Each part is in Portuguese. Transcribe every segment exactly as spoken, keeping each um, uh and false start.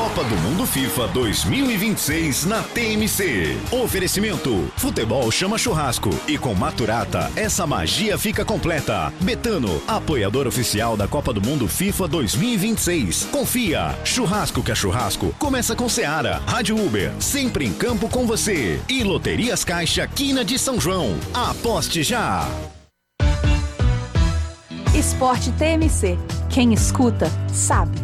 Copa do Mundo FIFA dois mil e vinte e seis na T M C. Oferecimento: futebol chama churrasco. E com Maturata, essa magia fica completa. Betano, apoiador oficial da Copa do Mundo FIFA dois mil e vinte e seis. Confia, churrasco que é churrasco. Começa com Seara, Rádio Uber, sempre em campo com você. E Loterias Caixa, Quina de São João. Aposte já! Esporte T M C. Quem escuta, sabe.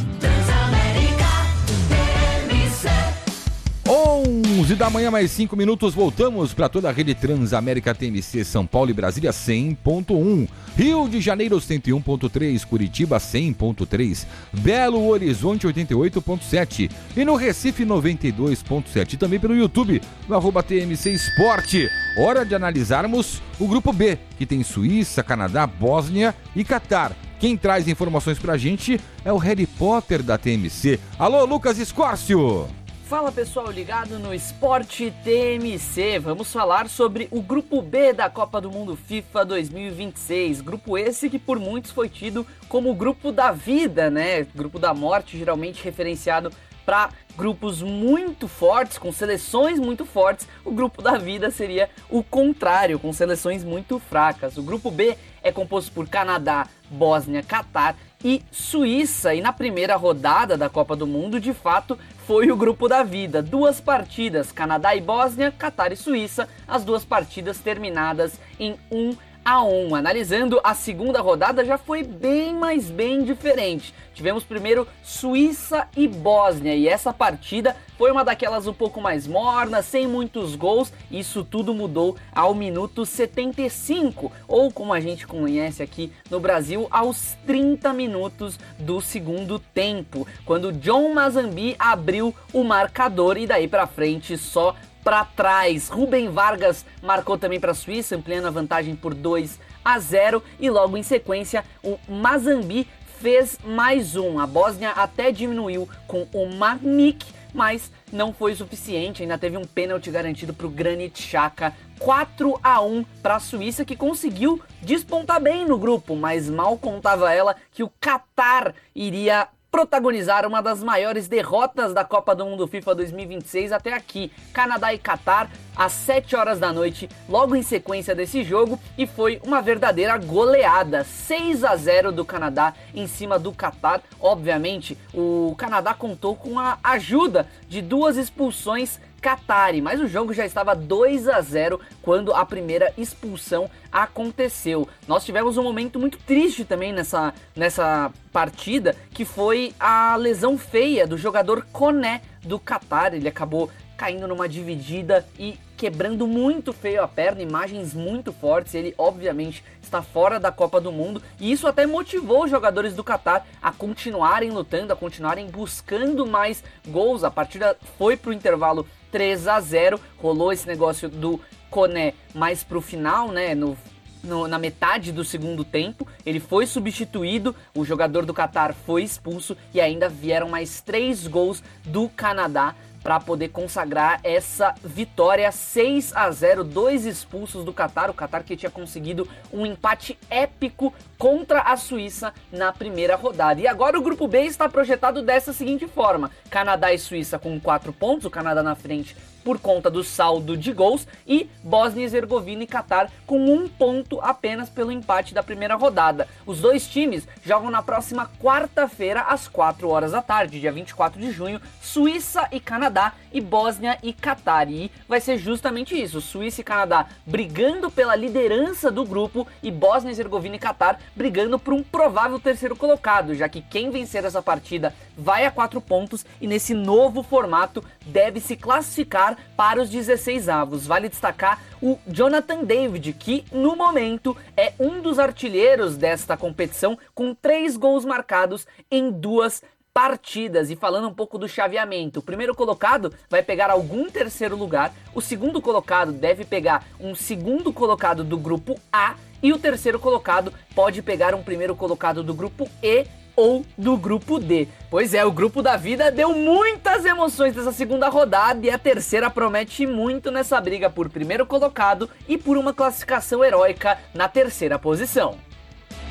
onze da manhã, mais cinco minutos, voltamos para toda a rede Transamérica T M C, São Paulo e Brasília cem ponto um, Rio de Janeiro cento e um ponto três, Curitiba cem ponto três, Belo Horizonte oitenta e oito ponto sete e no Recife noventa e dois ponto sete, também pelo YouTube, no arroba T M C Esporte. Hora de analisarmos o grupo B, que tem Suíça, Canadá, Bósnia e Catar. Quem traz informações pra gente é o Harry Potter da T M C. Alô, Lucas Escórcio! Fala pessoal, ligado no Esporte T M C, vamos falar sobre o Grupo B da Copa do Mundo FIFA dois mil e vinte e seis, grupo esse que por muitos foi tido como o grupo da vida, né, grupo da morte, geralmente referenciado para grupos muito fortes, com seleções muito fortes. O grupo da vida seria o contrário, com seleções muito fracas. O grupo B é composto por Canadá, Bósnia, Catar e Suíça, e na primeira rodada da Copa do Mundo, de fato, foi o grupo da vida. Duas partidas, Canadá e Bósnia, Catar e Suíça, as duas partidas terminadas em um a um. Analisando a segunda rodada, já foi bem, mas bem diferente. Tivemos primeiro Suíça e Bósnia, e essa partida foi uma daquelas um pouco mais mornas, sem muitos gols. Isso tudo mudou ao minuto setenta e cinco, ou como a gente conhece aqui no Brasil, aos trinta minutos do segundo tempo, quando John Mazambi abriu o marcador e daí pra frente só para trás. Rubem Vargas marcou também para a Suíça, ampliando a vantagem por dois a zero, e logo em sequência o Mazambi fez mais um. A Bósnia até diminuiu com o Magnik, mas não foi suficiente, ainda teve um pênalti garantido para o Granit Xhaka. quatro a um para a Suíça, que conseguiu despontar bem no grupo, mas mal contava ela que o Catar iria protagonizar uma das maiores derrotas da Copa do Mundo FIFA dois mil e vinte e seis até aqui. Canadá e Catar às sete horas da noite, logo em sequência desse jogo, e foi uma verdadeira goleada, seis a zero do Canadá em cima do Catar. Obviamente, o Canadá contou com a ajuda de duas expulsões Qatari, mas o jogo já estava dois a zero quando a primeira expulsão aconteceu. Nós tivemos um momento muito triste também nessa, nessa partida, que foi a lesão feia do jogador Koné do Catar. Ele acabou caindo numa dividida e quebrando muito feio a perna, imagens muito fortes. Ele obviamente está fora da Copa do Mundo, e isso até motivou os jogadores do Catar a continuarem lutando, a continuarem buscando mais gols. A partida foi para o intervalo três a zero, rolou esse negócio do Koné mais pro final, né, no, no, na metade do segundo tempo. Ele foi substituído, o jogador do Catar foi expulso, e ainda vieram mais três gols do Canadá para poder consagrar essa vitória. Seis a zero, dois expulsos do Catar, o Catar que tinha conseguido um empate épico contra a Suíça na primeira rodada. E agora o grupo B está projetado dessa seguinte forma: Canadá e Suíça com quatro pontos, o Canadá na frente por conta do saldo de gols, e Bósnia e Herzegovina e Catar com um ponto apenas pelo empate da primeira rodada. Os dois times jogam na próxima quarta-feira às quatro horas da tarde, dia vinte e quatro de junho, Suíça e Canadá e Bósnia e Catar. E vai ser justamente isso, Suíça e Canadá brigando pela liderança do grupo, e Bósnia e Herzegovina e Catar brigando por um provável terceiro colocado, já que quem vencer essa partida vai a quatro pontos, e nesse novo formato deve se classificar para os dezesseis avos. Vale destacar o Jonathan David, que no momento é um dos artilheiros desta competição, com três gols marcados em duas partidas. E falando um pouco do chaveamento, o primeiro colocado vai pegar algum terceiro lugar, o segundo colocado deve pegar um segundo colocado do grupo A, e o terceiro colocado pode pegar um primeiro colocado do grupo E ou do grupo D. Pois é, o grupo da vida deu muitas emoções nessa segunda rodada, e a terceira promete muito nessa briga por primeiro colocado e por uma classificação heróica na terceira posição.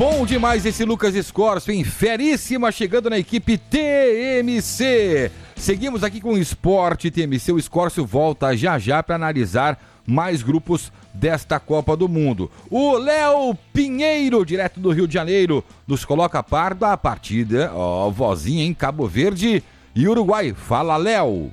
Bom demais esse Lucas Scorcio, hein? Feríssima, chegando na equipe T M C. Seguimos aqui com o Esporte T M C. O Scorcio volta já já para analisar mais grupos desta Copa do Mundo. O Léo Pinheiro, direto do Rio de Janeiro, nos coloca a par da partida, ó, vozinha em Cabo Verde e Uruguai. Fala, Léo.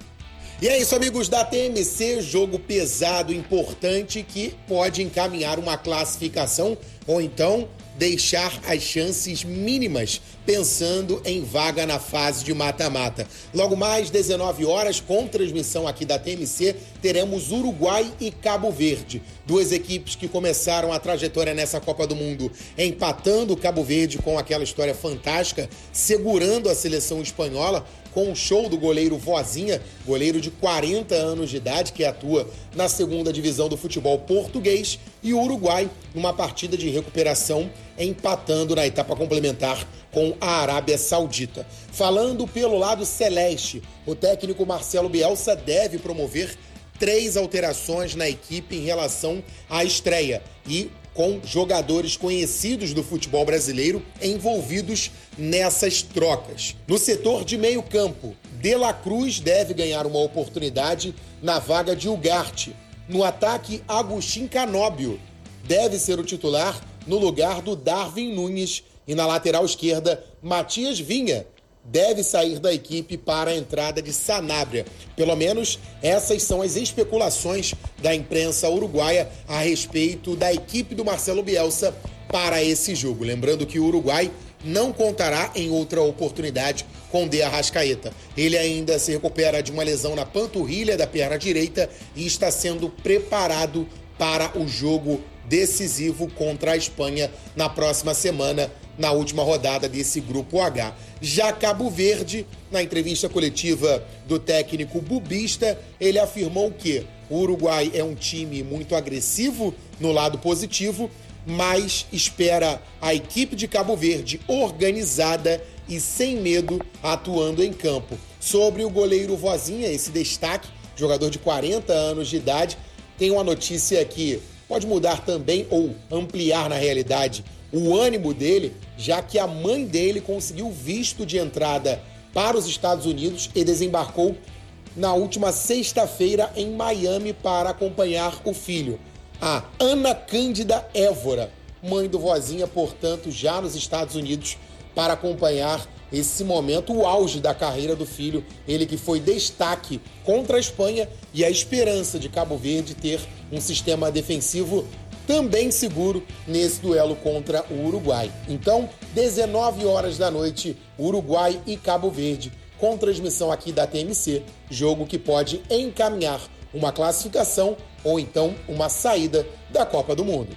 E é isso, amigos da T M C, jogo pesado, importante, que pode encaminhar uma classificação ou então deixar as chances mínimas, pensando em vaga na fase de mata-mata. Logo mais, dezenove horas, com transmissão aqui da T M C, teremos Uruguai e Cabo Verde. Duas equipes que começaram a trajetória nessa Copa do Mundo empatando o Cabo Verde com aquela história fantástica, segurando a seleção espanhola, com o show do goleiro Vozinha, goleiro de quarenta anos de idade, que atua na segunda divisão do futebol português, e o Uruguai numa partida de recuperação, empatando na etapa complementar com a Arábia Saudita. Falando pelo lado celeste, o técnico Marcelo Bielsa deve promover três alterações na equipe em relação à estreia e com jogadores conhecidos do futebol brasileiro envolvidos nessas trocas. No setor de meio campo, De La Cruz deve ganhar uma oportunidade na vaga de Ugarte. No ataque, Agustín Canóbio deve ser o titular no lugar do Darwin Nunes. E na lateral esquerda, Matias Vinha deve sair da equipe para a entrada de Sanabria. Pelo menos essas são as especulações da imprensa uruguaia a respeito da equipe do Marcelo Bielsa para esse jogo. Lembrando que o Uruguai não contará em outra oportunidade com De Arrascaeta. Ele ainda se recupera de uma lesão na panturrilha da perna direita e está sendo preparado para o jogo decisivo contra a Espanha na próxima semana, na última rodada desse Grupo H. Já Cabo Verde, na entrevista coletiva do técnico bubista, ele afirmou que o Uruguai é um time muito agressivo no lado positivo, mas espera a equipe de Cabo Verde organizada e sem medo atuando em campo. Sobre o goleiro Vozinha, esse destaque, jogador de quarenta anos de idade, tem uma notícia que pode mudar também ou ampliar na realidade o ânimo dele, já que a mãe dele conseguiu visto de entrada para os Estados Unidos e desembarcou na última sexta-feira em Miami para acompanhar o filho. A Ana Cândida Évora, mãe do Vozinha, portanto, já nos Estados Unidos para acompanhar esse momento, o auge da carreira do filho, ele que foi destaque contra a Espanha e a esperança de Cabo Verde ter um sistema defensivo também seguro nesse duelo contra o Uruguai. Então, dezenove horas da noite, Uruguai e Cabo Verde, com transmissão aqui da T M C, jogo que pode encaminhar uma classificação ou então uma saída da Copa do Mundo.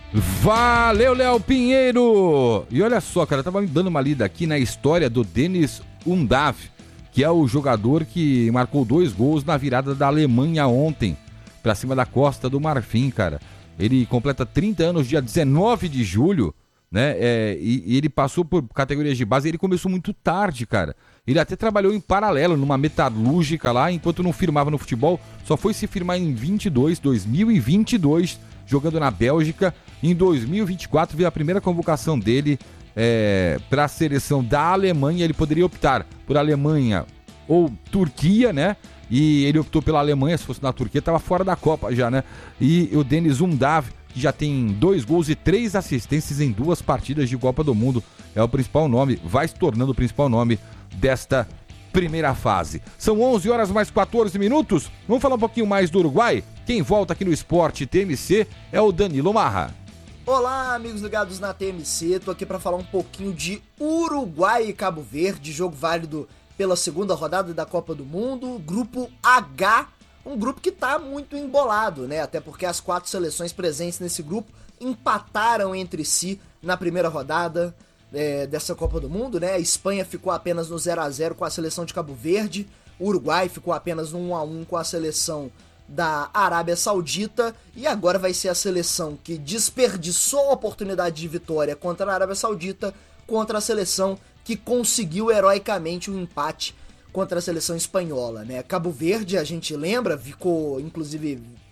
Valeu, Léo Pinheiro! E olha só, cara, eu tava me dando uma lida aqui na história do Denis Undav, que é o jogador que marcou dois gols na virada da Alemanha ontem, pra cima da Costa do Marfim, cara. Ele completa trinta anos, dia dezenove de julho, né? É, e, e ele passou por categorias de base, ele começou muito tarde, cara. Ele até trabalhou em paralelo, numa metalúrgica lá, enquanto não firmava no futebol. Só foi se firmar em vinte e dois, dois mil e vinte e dois, jogando na Bélgica. Em dois mil e vinte e quatro veio a primeira convocação dele é, para a seleção da Alemanha. Ele poderia optar por Alemanha ou Turquia, né? E ele optou pela Alemanha. Se fosse na Turquia, estava fora da Copa já, né? E o Denis Undav, que já tem dois gols e três assistências em duas partidas de Copa do Mundo, é o principal nome, vai se tornando o principal nome desta primeira fase. São onze horas mais quatorze minutos. Vamos falar um pouquinho mais do Uruguai? Quem volta aqui no Esporte T M C é o Danilo Marra. Olá, amigos ligados na T M C. Tô aqui para falar um pouquinho de Uruguai e Cabo Verde, jogo válido pela segunda rodada da Copa do Mundo, Grupo H, um grupo que tá muito embolado, né? Até porque as quatro seleções presentes nesse grupo empataram entre si na primeira rodada é, dessa Copa do Mundo, né? A Espanha ficou apenas no zero a zero com a seleção de Cabo Verde, o Uruguai ficou apenas no um a um com a seleção da Arábia Saudita, e agora vai ser a seleção que desperdiçou a oportunidade de vitória contra a Arábia Saudita contra a seleção que conseguiu heroicamente um empate contra a seleção espanhola, né? Cabo Verde, a gente lembra, ficou, inclusive,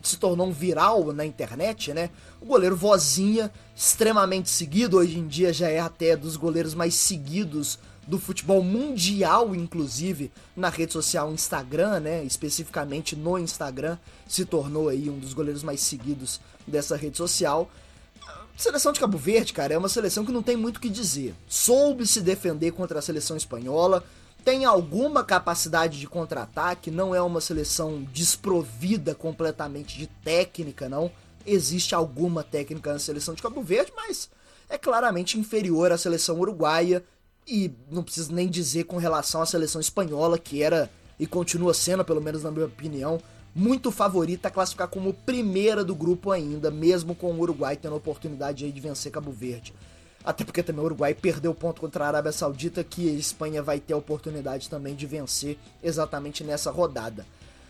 se tornou um viral na internet, né? O goleiro Vozinha, extremamente seguido, hoje em dia já é até dos goleiros mais seguidos do futebol mundial, inclusive, na rede social Instagram, né? Especificamente no Instagram, se tornou aí um dos goleiros mais seguidos dessa rede social. A seleção de Cabo Verde, cara, é uma seleção que não tem muito o que dizer. Soube se defender contra a seleção espanhola, tem alguma capacidade de contra-ataque, não é uma seleção desprovida completamente de técnica, não. Existe alguma técnica na seleção de Cabo Verde, mas é claramente inferior à seleção uruguaia, e não preciso nem dizer com relação à seleção espanhola, que era e continua sendo, pelo menos na minha opinião, muito favorita a classificar como primeira do grupo ainda, mesmo com o Uruguai tendo a oportunidade aí de vencer Cabo Verde. Até porque também o Uruguai perdeu ponto contra a Arábia Saudita, que a Espanha vai ter a oportunidade também de vencer exatamente nessa rodada.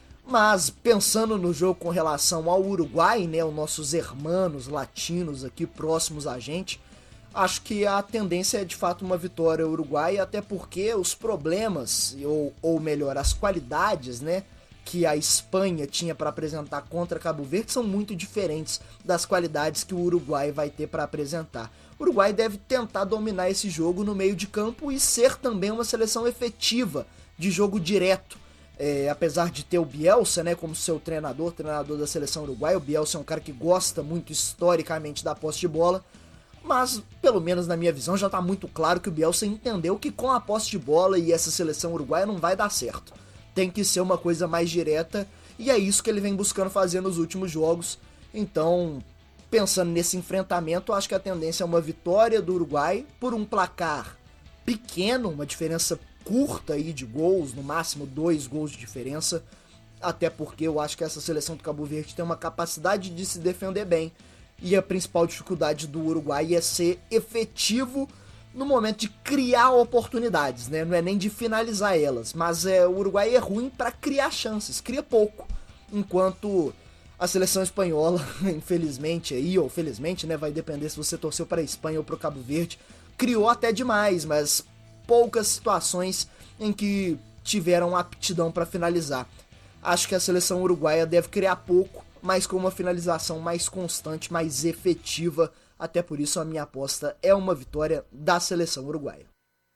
Mas pensando no jogo com relação ao Uruguai, né, os nossos hermanos latinos aqui próximos a gente, acho que a tendência é de fato uma vitória uruguaia, até porque os problemas, ou, ou melhor, as qualidades, né, que a Espanha tinha para apresentar contra Cabo Verde são muito diferentes das qualidades que o Uruguai vai ter para apresentar. O Uruguai deve tentar dominar esse jogo no meio de campo e ser também uma seleção efetiva de jogo direto. É, apesar de ter o Bielsa, né, como seu treinador, treinador da seleção uruguaia, o Bielsa é um cara que gosta muito historicamente da posse de bola, mas pelo menos na minha visão já está muito claro que o Bielsa entendeu que com a posse de bola e essa seleção uruguaia não vai dar certo. Tem que ser uma coisa mais direta, e é isso que ele vem buscando fazer nos últimos jogos. Então, pensando nesse enfrentamento, acho que a tendência é uma vitória do Uruguai por um placar pequeno, uma diferença curta aí de gols, no máximo dois gols de diferença, até porque eu acho que essa seleção do Cabo Verde tem uma capacidade de se defender bem, e a principal dificuldade do Uruguai é ser efetivo no momento de criar oportunidades, né? Não é nem de finalizar elas, mas é, o Uruguai é ruim para criar chances, cria pouco, enquanto a seleção espanhola, infelizmente aí, ou felizmente, né, vai depender se você torceu para a Espanha ou para o Cabo Verde, criou até demais, mas poucas situações em que tiveram aptidão para finalizar. Acho que a seleção uruguaia deve criar pouco, mas com uma finalização mais constante, mais efetiva. Até por isso a minha aposta é uma vitória da seleção uruguaia.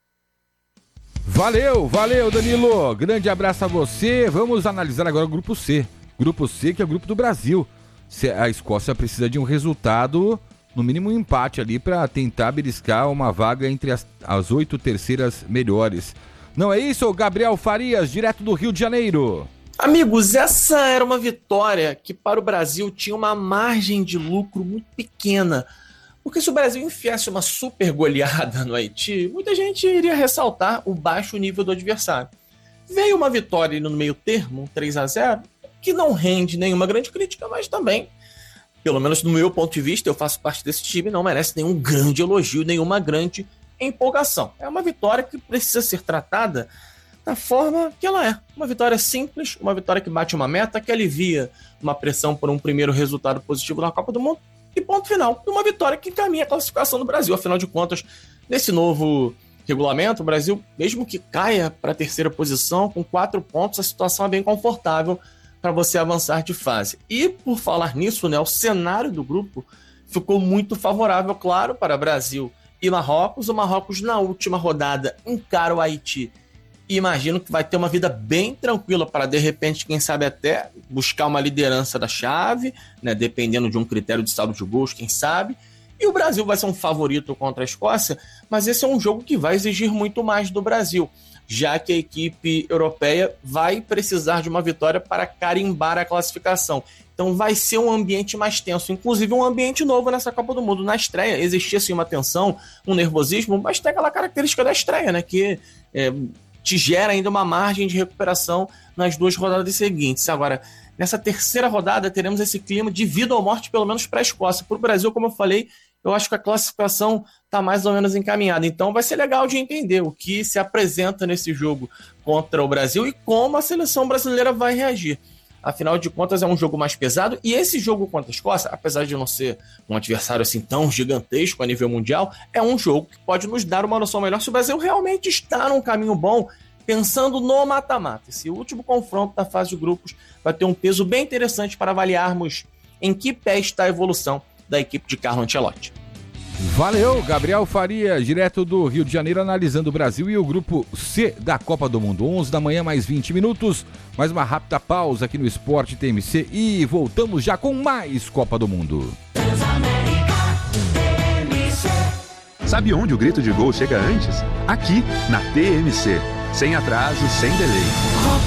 Valeu, valeu Danilo, grande abraço a você. Vamos analisar agora o grupo C. Grupo C, que é o grupo do Brasil. A Escócia precisa de um resultado, no mínimo um empate ali, para tentar beliscar uma vaga entre as, as oito terceiras melhores. Não é isso, Gabriel Farias, direto do Rio de Janeiro? Amigos, essa era uma vitória que para o Brasil tinha uma margem de lucro muito pequena. Porque se o Brasil enfiasse uma super goleada no Haiti, muita gente iria ressaltar o baixo nível do adversário. Veio uma vitória no meio termo, um três a zero, que não rende nenhuma grande crítica, mas também, pelo menos do meu ponto de vista, eu faço parte desse time, não merece nenhum grande elogio, nenhuma grande empolgação. É uma vitória que precisa ser tratada da forma que ela é. Uma vitória simples, uma vitória que bate uma meta, que alivia uma pressão por um primeiro resultado positivo na Copa do Mundo, e ponto final. Uma vitória que encaminha a classificação do Brasil. Afinal de contas, nesse novo regulamento, o Brasil, mesmo que caia para a terceira posição, com quatro pontos, a situação é bem confortável para você avançar de fase. E, por falar nisso, né, o cenário do grupo ficou muito favorável, claro, para Brasil e Marrocos. O Marrocos, na última rodada, encara o Haiti e imagino que vai ter uma vida bem tranquila para, de repente, quem sabe até buscar uma liderança da chave, né, dependendo de um critério de saldo de gols, quem sabe. E o Brasil vai ser um favorito contra a Escócia, mas esse é um jogo que vai exigir muito mais do Brasil, já que a equipe europeia vai precisar de uma vitória para carimbar a classificação. Então vai ser um ambiente mais tenso, inclusive um ambiente novo nessa Copa do Mundo. Na estreia existia assim, uma tensão, um nervosismo, mas tem aquela característica da estreia, né, que é, te gera ainda uma margem de recuperação nas duas rodadas seguintes. Agora, nessa terceira rodada teremos esse clima de vida ou morte, pelo menos para a Escócia. Para o Brasil, como eu falei, eu acho que a classificação está mais ou menos encaminhada. Então vai ser legal de entender o que se apresenta nesse jogo contra o Brasil e como a seleção brasileira vai reagir. Afinal de contas, é um jogo mais pesado. E esse jogo contra a Escócia, apesar de não ser um adversário assim tão gigantesco a nível mundial, é um jogo que pode nos dar uma noção melhor se o Brasil realmente está num caminho bom pensando no mata-mata. Esse último confronto da fase de grupos vai ter um peso bem interessante para avaliarmos em que pé está a evolução da equipe de Carlo Ancelotti. Valeu, Gabriel Faria, direto do Rio de Janeiro, analisando o Brasil e o grupo C da Copa do Mundo. onze da manhã, mais vinte minutos, mais uma rápida pausa aqui no Esporte T M C e voltamos já com mais Copa do Mundo. Sabe onde o grito de gol chega antes? Aqui, na T M C. Sem atraso, sem delay.